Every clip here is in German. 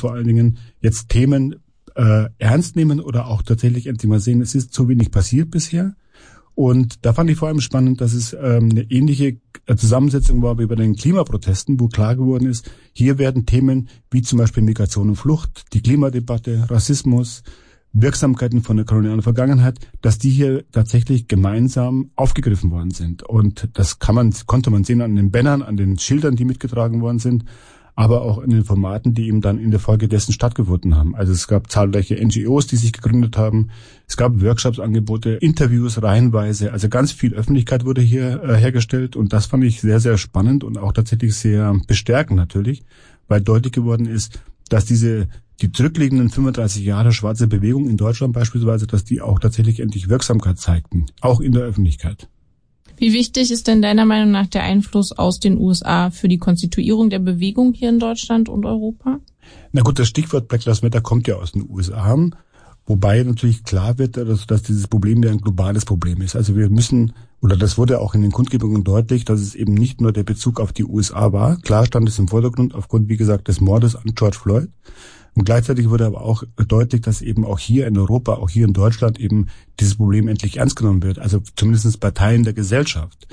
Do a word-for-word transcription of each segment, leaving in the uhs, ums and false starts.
vor allen Dingen jetzt Themen äh, ernst nehmen oder auch tatsächlich endlich mal sehen, es ist zu wenig passiert bisher. Und da fand ich vor allem spannend, dass es ähm, eine ähnliche Zusammensetzung war wie bei den Klimaprotesten, wo klar geworden ist, hier werden Themen wie zum Beispiel Migration und Flucht, die Klimadebatte, Rassismus, Wirksamkeiten von der kolonialen Vergangenheit, dass die hier tatsächlich gemeinsam aufgegriffen worden sind. Und das kann man, konnte man sehen an den Bannern, an den Schildern, die mitgetragen worden sind, aber auch in den Formaten, die eben dann in der Folge dessen stattgefunden haben. Also es gab zahlreiche N G Os, die sich gegründet haben. Es gab Workshops-Angebote, Interviews reihenweise. Also ganz viel Öffentlichkeit wurde hier äh, hergestellt und das fand ich sehr, sehr spannend und auch tatsächlich sehr bestärkend natürlich, weil deutlich geworden ist, dass diese die zurückliegenden fünfunddreißig Jahre schwarze Bewegung in Deutschland beispielsweise, dass die auch tatsächlich endlich Wirksamkeit zeigten, auch in der Öffentlichkeit. Wie wichtig ist denn deiner Meinung nach der Einfluss aus den U S A für die Konstituierung der Bewegung hier in Deutschland und Europa? Na gut, das Stichwort Black Lives Matter kommt ja aus den U S A, wobei natürlich klar wird, dass, dass dieses Problem ja ein globales Problem ist. Also wir müssen, oder das wurde auch in den Kundgebungen deutlich, dass es eben nicht nur der Bezug auf die U S A war. Klar stand es im Vordergrund aufgrund, wie gesagt, des Mordes an George Floyd. Und gleichzeitig wurde aber auch deutlich, dass eben auch hier in Europa, auch hier in Deutschland eben dieses Problem endlich ernst genommen wird. Also zumindest bei Teilen der Gesellschaft.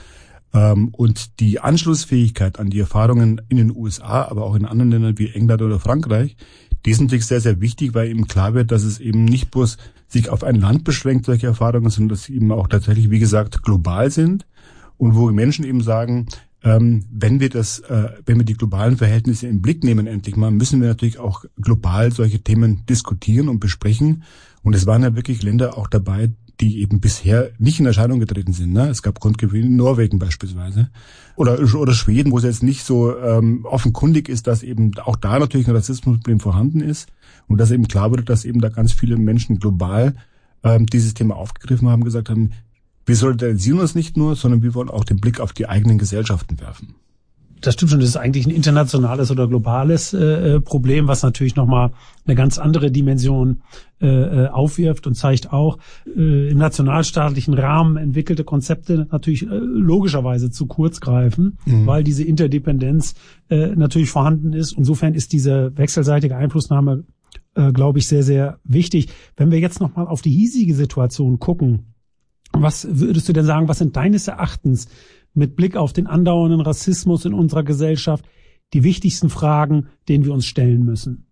Und die Anschlussfähigkeit an die Erfahrungen in den U S A, aber auch in anderen Ländern wie England oder Frankreich, die sind natürlich sehr, sehr wichtig, weil eben klar wird, dass es eben nicht bloß sich auf ein Land beschränkt, solche Erfahrungen, sondern dass sie eben auch tatsächlich, wie gesagt, global sind. Und wo Menschen eben sagen, Ähm, wenn wir das, äh, wenn wir die globalen Verhältnisse in den Blick nehmen, endlich mal, müssen wir natürlich auch global solche Themen diskutieren und besprechen. Und es waren ja wirklich Länder auch dabei, die eben bisher nicht in Erscheinung getreten sind. Ne? Es gab Kundgebungen in Norwegen beispielsweise. Oder, oder Schweden, wo es jetzt nicht so ähm, offenkundig ist, dass eben auch da natürlich ein Rassismusproblem vorhanden ist. Und dass eben klar wurde, dass eben da ganz viele Menschen global ähm, dieses Thema aufgegriffen haben, gesagt haben, wir solidarisieren uns nicht nur, sondern wir wollen auch den Blick auf die eigenen Gesellschaften werfen. Das stimmt schon, das ist eigentlich ein internationales oder globales äh, Problem, was natürlich nochmal eine ganz andere Dimension äh, aufwirft und zeigt auch, äh, im nationalstaatlichen Rahmen entwickelte Konzepte natürlich äh, logischerweise zu kurz greifen, mhm. weil diese Interdependenz äh, natürlich vorhanden ist. Insofern ist diese wechselseitige Einflussnahme, äh, glaube ich, sehr, sehr wichtig. Wenn wir jetzt nochmal auf die hiesige Situation gucken, was würdest du denn sagen, was sind deines Erachtens mit Blick auf den andauernden Rassismus in unserer Gesellschaft die wichtigsten Fragen, denen wir uns stellen müssen?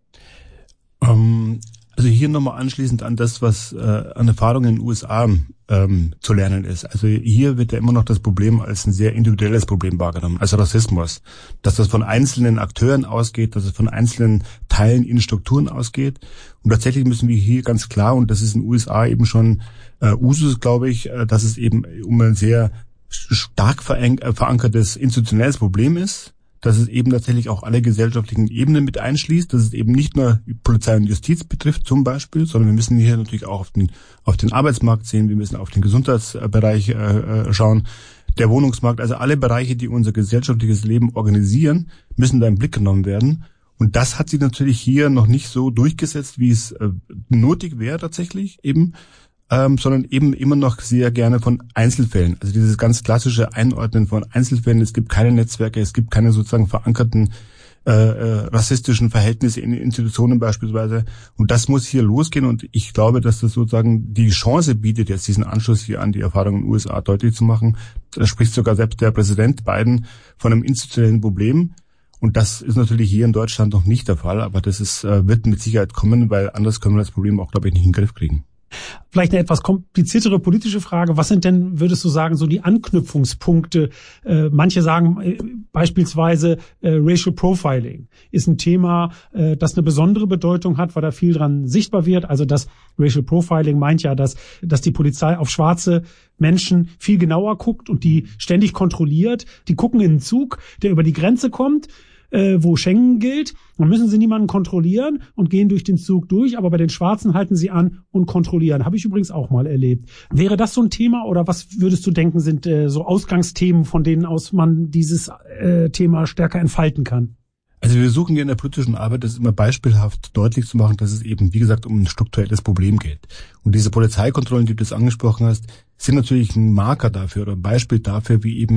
Um, also hier nochmal anschließend an das, was äh, an Erfahrungen in den U S A ähm, zu lernen ist. Also hier wird ja immer noch das Problem als ein sehr individuelles Problem wahrgenommen, also Rassismus. Dass das von einzelnen Akteuren ausgeht, dass es von einzelnen Teilen in Strukturen ausgeht. Und tatsächlich müssen wir hier ganz klar, und das ist in den U S A eben schon äh, Usus, glaube ich, äh, dass es eben um ein sehr stark verankertes institutionelles Problem ist, dass es eben tatsächlich auch alle gesellschaftlichen Ebenen mit einschließt, dass es eben nicht nur Polizei und Justiz betrifft zum Beispiel, sondern wir müssen hier natürlich auch auf den auf den Arbeitsmarkt sehen, wir müssen auf den Gesundheitsbereich äh, schauen, der Wohnungsmarkt, also alle Bereiche, die unser gesellschaftliches Leben organisieren, müssen da im Blick genommen werden. Und das hat sich natürlich hier noch nicht so durchgesetzt, wie es äh, nötig wäre tatsächlich eben, ähm, sondern eben immer noch sehr gerne von Einzelfällen. Also dieses ganz klassische Einordnen von Einzelfällen. Es gibt keine Netzwerke, es gibt keine sozusagen verankerten äh, äh, rassistischen Verhältnisse in Institutionen beispielsweise. Und das muss hier losgehen. Und ich glaube, dass das sozusagen die Chance bietet, jetzt diesen Anschluss hier an die Erfahrungen in den U S A deutlich zu machen. Da spricht sogar selbst der Präsident Biden von einem institutionellen Problem. Und das ist natürlich hier in Deutschland noch nicht der Fall, aber das ist, äh, wird mit Sicherheit kommen, weil anders können wir das Problem auch, glaube ich, nicht in den Griff kriegen. Vielleicht eine etwas kompliziertere politische Frage. Was sind denn, würdest du sagen, so die Anknüpfungspunkte? Äh, manche sagen äh, beispielsweise äh, Racial Profiling ist ein Thema, äh, das eine besondere Bedeutung hat, weil da viel dran sichtbar wird. Also das Racial Profiling meint ja, dass, dass die Polizei auf schwarze Menschen viel genauer guckt und die ständig kontrolliert. Die gucken in einen Zug, der über die Grenze kommt, Äh, wo Schengen gilt, dann müssen sie niemanden kontrollieren und gehen durch den Zug durch, aber bei den Schwarzen halten sie an und kontrollieren. Habe ich übrigens auch mal erlebt. Wäre das so ein Thema oder was würdest du denken, sind äh, so Ausgangsthemen, von denen aus man dieses äh, Thema stärker entfalten kann? Also wir versuchen hier in der politischen Arbeit, das immer beispielhaft deutlich zu machen, dass es eben, wie gesagt, um ein strukturelles Problem geht. Und diese Polizeikontrollen, die du das angesprochen hast, sind natürlich ein Marker dafür oder ein Beispiel dafür, wie eben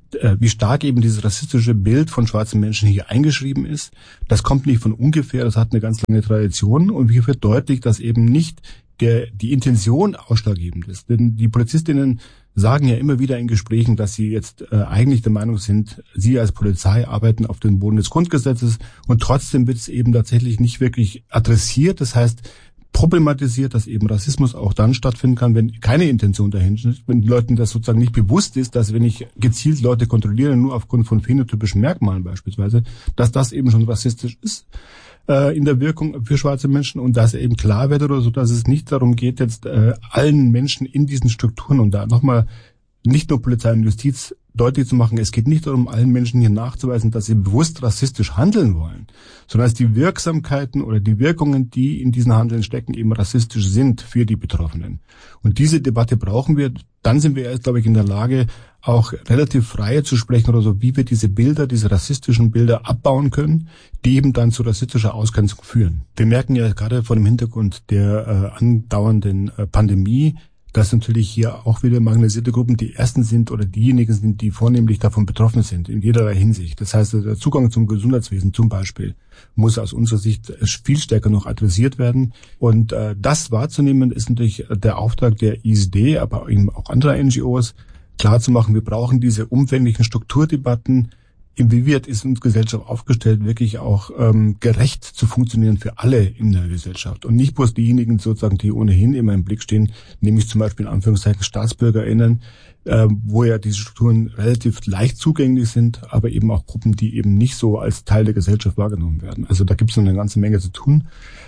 äh, wie stark eben dieses rassistische Bild von schwarzen Menschen hier eingeschrieben ist. Das kommt nicht von ungefähr, das hat eine ganz lange Tradition und hier wird deutlich, dass eben nicht der die Intention ausschlaggebend ist. Denn die Polizistinnen sagen ja immer wieder in Gesprächen, dass sie jetzt äh, eigentlich der Meinung sind, sie als Polizei arbeiten auf dem Boden des Grundgesetzes und trotzdem wird es eben tatsächlich nicht wirklich adressiert. Das heißt, problematisiert, dass eben Rassismus auch dann stattfinden kann, wenn keine Intention dahinter ist, wenn Leuten das sozusagen nicht bewusst ist, dass wenn ich gezielt Leute kontrolliere, nur aufgrund von phänotypischen Merkmalen beispielsweise, dass das eben schon rassistisch ist äh, in der Wirkung für schwarze Menschen und dass eben klar wird oder so, dass es nicht darum geht, jetzt äh, allen Menschen in diesen Strukturen und da nochmal nicht nur Polizei und Justiz deutlich zu machen, es geht nicht darum, allen Menschen hier nachzuweisen, dass sie bewusst rassistisch handeln wollen, sondern dass die Wirksamkeiten oder die Wirkungen, die in diesen Handeln stecken, eben rassistisch sind für die Betroffenen. Und diese Debatte brauchen wir. Dann sind wir erst, glaube ich, in der Lage, auch relativ frei zu sprechen oder so, wie wir diese Bilder, diese rassistischen Bilder abbauen können, die eben dann zu rassistischer Ausgrenzung führen. Wir merken ja gerade vor dem Hintergrund der äh, andauernden äh, Pandemie, dass natürlich hier auch wieder marginalisierte Gruppen die ersten sind oder diejenigen sind, die vornehmlich davon betroffen sind, in jederlei Hinsicht. Das heißt, der Zugang zum Gesundheitswesen zum Beispiel muss aus unserer Sicht viel stärker noch adressiert werden. Und äh, das wahrzunehmen, ist natürlich der Auftrag der I S D, aber eben auch anderer N G Os, klarzumachen, wir brauchen diese umfänglichen Strukturdebatten. Inwieweit ist unsere Gesellschaft aufgestellt, wirklich auch ähm, gerecht zu funktionieren für alle in der Gesellschaft und nicht bloß diejenigen sozusagen, die ohnehin immer im Blick stehen, nämlich zum Beispiel in Anführungszeichen StaatsbürgerInnen, äh, wo ja diese Strukturen relativ leicht zugänglich sind, aber eben auch Gruppen, die eben nicht so als Teil der Gesellschaft wahrgenommen werden. Also da gibt es noch eine ganze Menge zu tun.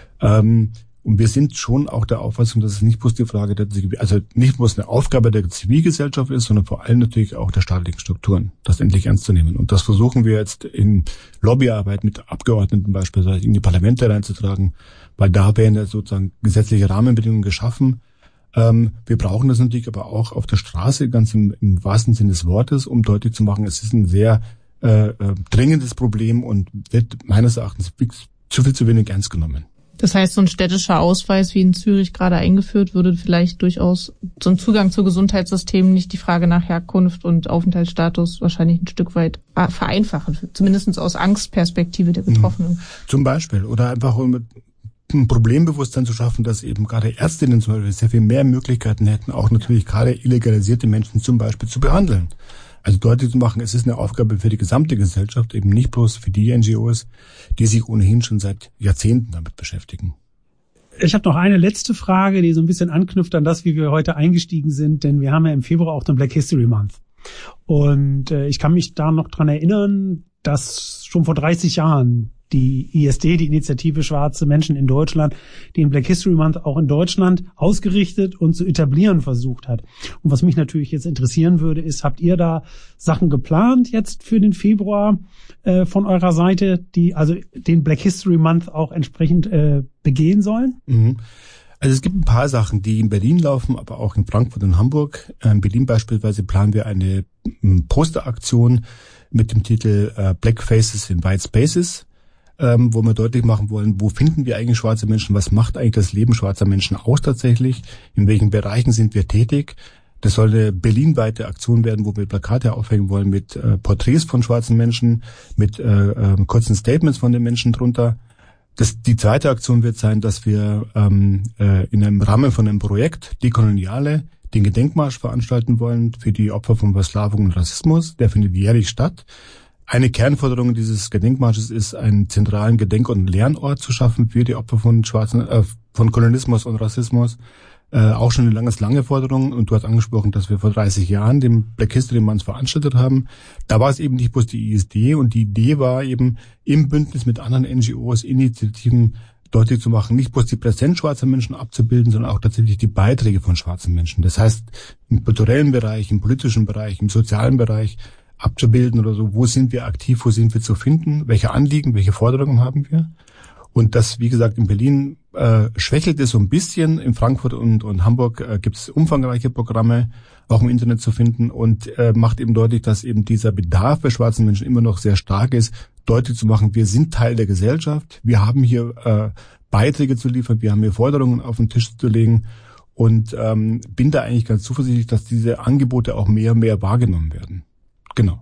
Ähm, Und wir sind schon auch der Auffassung, dass es nicht bloß die Frage der, also nicht bloß eine Aufgabe der Zivilgesellschaft ist, sondern vor allem natürlich auch der staatlichen Strukturen, das endlich ernst zu nehmen. Und das versuchen wir jetzt in Lobbyarbeit mit Abgeordneten beispielsweise in die Parlamente reinzutragen, weil da werden ja sozusagen gesetzliche Rahmenbedingungen geschaffen. Ähm, wir brauchen das natürlich aber auch auf der Straße, ganz im, im wahrsten Sinne des Wortes, um deutlich zu machen, es ist ein sehr äh, äh, dringendes Problem und wird meines Erachtens zu viel zu wenig ernst genommen. Das heißt, so ein städtischer Ausweis, wie in Zürich gerade eingeführt, würde vielleicht durchaus so ein Zugang zu Gesundheitssystemen, nicht die Frage nach Herkunft und Aufenthaltsstatus wahrscheinlich ein Stück weit vereinfachen, zumindest aus Angstperspektive der Betroffenen. Zum Beispiel. Oder einfach um ein Problembewusstsein zu schaffen, dass eben gerade Ärztinnen zum Beispiel sehr viel mehr Möglichkeiten hätten, auch natürlich gerade illegalisierte Menschen zum Beispiel zu behandeln. Also deutlich zu machen, es ist eine Aufgabe für die gesamte Gesellschaft, eben nicht bloß für die N G Os, die sich ohnehin schon seit Jahrzehnten damit beschäftigen. Ich habe noch eine letzte Frage, die so ein bisschen anknüpft an das, wie wir heute eingestiegen sind, denn wir haben ja im Februar auch den Black History Month. Und äh, ich kann mich da noch dran erinnern, dass schon vor dreißig Jahren die I S D, die Initiative Schwarze Menschen in Deutschland, den Black History Month auch in Deutschland ausgerichtet und zu etablieren versucht hat. Und was mich natürlich jetzt interessieren würde, ist, habt ihr da Sachen geplant jetzt für den Februar äh, von eurer Seite, die also den Black History Month auch entsprechend äh, begehen sollen? Mhm. Also es gibt ein paar Sachen, die in Berlin laufen, aber auch in Frankfurt und Hamburg. In Berlin beispielsweise planen wir eine Posteraktion mit dem Titel äh, Black Faces in White Spaces, Ähm, wo wir deutlich machen wollen, wo finden wir eigentlich schwarze Menschen, was macht eigentlich das Leben schwarzer Menschen aus tatsächlich, in welchen Bereichen sind wir tätig. Das soll eine berlinweite Aktion werden, wo wir Plakate aufhängen wollen mit äh, Porträts von schwarzen Menschen, mit äh, äh, kurzen Statements von den Menschen drunter. Das, die zweite Aktion wird sein, dass wir ähm, äh, in einem Rahmen von einem Projekt Dekoloniale den Gedenkmarsch veranstalten wollen für die Opfer von Versklavung und Rassismus. Der findet jährlich statt. Eine Kernforderung dieses Gedenkmarsches ist, einen zentralen Gedenk- und Lernort zu schaffen für die Opfer von schwarzen, äh, von Kolonialismus und Rassismus. Äh, auch schon eine lange, lange Forderung. Und du hast angesprochen, dass wir vor dreißig Jahren den Black History Month veranstaltet haben. Da war es eben nicht bloß die I S D. Und die Idee war eben, im Bündnis mit anderen N G Os, Initiativen deutlich zu machen, nicht bloß die Präsenz schwarzer Menschen abzubilden, sondern auch tatsächlich die Beiträge von schwarzen Menschen. Das heißt, im kulturellen Bereich, im politischen Bereich, im sozialen Bereich, abzubilden oder so, wo sind wir aktiv, wo sind wir zu finden, welche Anliegen, welche Forderungen haben wir. Und das, wie gesagt, in Berlin äh, schwächelt es so ein bisschen, in Frankfurt und, und Hamburg äh, gibt es umfangreiche Programme, auch im Internet zu finden und äh, macht eben deutlich, dass eben dieser Bedarf bei schwarzen Menschen immer noch sehr stark ist, deutlich zu machen, wir sind Teil der Gesellschaft, wir haben hier äh, Beiträge zu liefern, wir haben hier Forderungen auf den Tisch zu legen und ähm, bin da eigentlich ganz zuversichtlich, dass diese Angebote auch mehr und mehr wahrgenommen werden. Genau.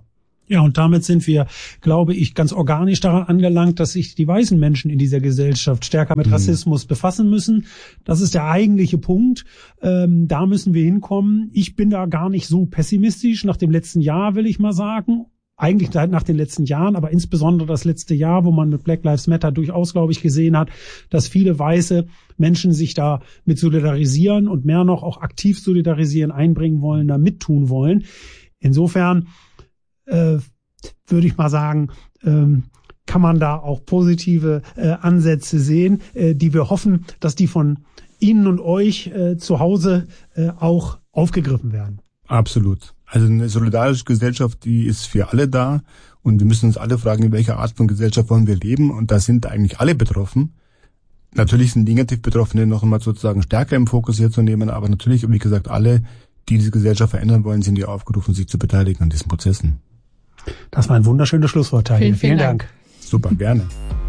Ja, und damit sind wir, glaube ich, ganz organisch daran angelangt, dass sich die weißen Menschen in dieser Gesellschaft stärker mit Rassismus befassen müssen. Das ist der eigentliche Punkt. Ähm, da müssen wir hinkommen. Ich bin da gar nicht so pessimistisch nach dem letzten Jahr, will ich mal sagen. Eigentlich nach den letzten Jahren, aber insbesondere das letzte Jahr, wo man mit Black Lives Matter durchaus, glaube ich, gesehen hat, dass viele weiße Menschen sich da mit solidarisieren und mehr noch auch aktiv solidarisieren, einbringen wollen, da mittun wollen. Insofern Äh, würde ich mal sagen, ähm, kann man da auch positive äh, Ansätze sehen, äh, die wir hoffen, dass die von Ihnen und euch äh, zu Hause äh, auch aufgegriffen werden. Absolut. Also eine solidarische Gesellschaft, die ist für alle da und wir müssen uns alle fragen, in welcher Art von Gesellschaft wollen wir leben, und da sind eigentlich alle betroffen. Natürlich sind negativ Betroffene noch einmal sozusagen stärker im Fokus hier zu nehmen, aber natürlich, wie gesagt, alle, die diese Gesellschaft verändern wollen, sind hier aufgerufen, sich zu beteiligen an diesen Prozessen. Das war ein wunderschönes Schlusswort, Tahir. Vielen, vielen, vielen Dank. Dank. Super, gerne.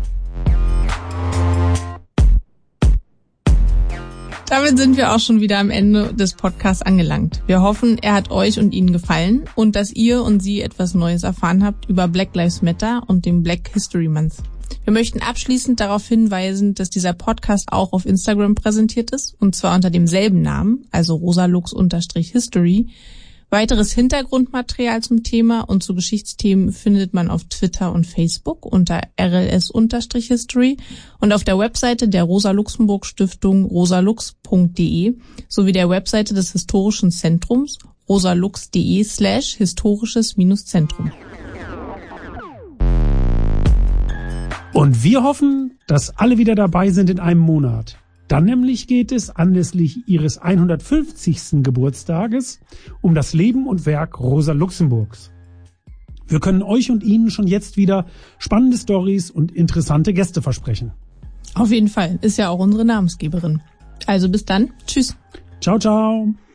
Damit sind wir auch schon wieder am Ende des Podcasts angelangt. Wir hoffen, er hat euch und Ihnen gefallen und dass ihr und Sie etwas Neues erfahren habt über Black Lives Matter und den Black History Month. Wir möchten abschließend darauf hinweisen, dass dieser Podcast auch auf Instagram präsentiert ist, und zwar unter demselben Namen, also rosalux-history. Weiteres Hintergrundmaterial zum Thema und zu Geschichtsthemen findet man auf Twitter und Facebook unter R L S-History und auf der Webseite der Rosa-Luxemburg-Stiftung rosalux punkt de sowie der Webseite des Historischen Zentrums rosalux.de slash historisches minus Zentrum. Und wir hoffen, dass alle wieder dabei sind in einem Monat. Dann nämlich geht es anlässlich ihres hundertfünfzigsten Geburtstages um das Leben und Werk Rosa Luxemburgs. Wir können euch und Ihnen schon jetzt wieder spannende Storys und interessante Gäste versprechen. Auf jeden Fall, ist ja auch unsere Namensgeberin. Also bis dann, tschüss. Ciao, ciao.